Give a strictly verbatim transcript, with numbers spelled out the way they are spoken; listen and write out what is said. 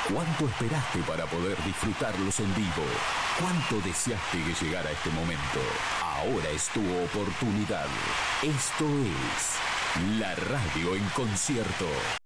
¿Cuánto esperaste para poder disfrutarlos en vivo? ¿Cuánto deseaste que llegara este momento? Ahora es tu oportunidad. Esto es La Radio en Concierto.